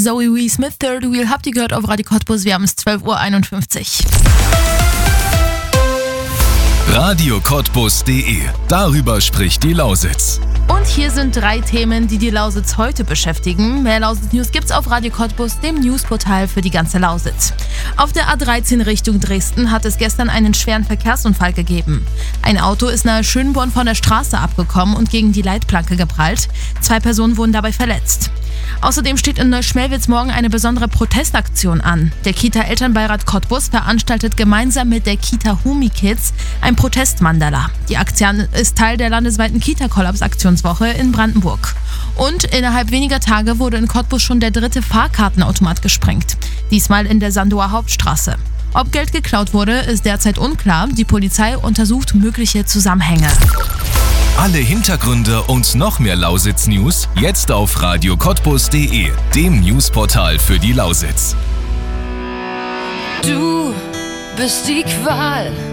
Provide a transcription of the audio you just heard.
Zoe Wee Smith, Third Wheel, habt ihr gehört auf Radio Cottbus, wir haben es 12:51 Uhr. radiocottbus.de, darüber spricht die Lausitz. Und hier sind 3 Themen, die die Lausitz heute beschäftigen. Mehr Lausitz-News gibt's auf Radio Cottbus, dem Newsportal für die ganze Lausitz. Auf der A13 Richtung Dresden hat es gestern einen schweren Verkehrsunfall gegeben. Ein Auto ist nahe Schönborn von der Straße abgekommen und gegen die Leitplanke geprallt. 2 Personen wurden dabei verletzt. Außerdem steht in Neuschmelwitz morgen eine besondere Protestaktion an. Der Kita-Elternbeirat Cottbus veranstaltet gemeinsam mit der Kita Humi Kids ein Protestmandala. Die Aktion ist Teil der landesweiten Kita-Kollaps-Aktionswoche in Brandenburg. Und innerhalb weniger Tage wurde in Cottbus schon der 3. Fahrkartenautomat gesprengt. Diesmal in der Sandower Hauptstraße. Ob Geld geklaut wurde, ist derzeit unklar. Die Polizei untersucht mögliche Zusammenhänge. Alle Hintergründe und noch mehr Lausitz-News jetzt auf radiocottbus.de, dem Newsportal für die Lausitz. Du bist die Qual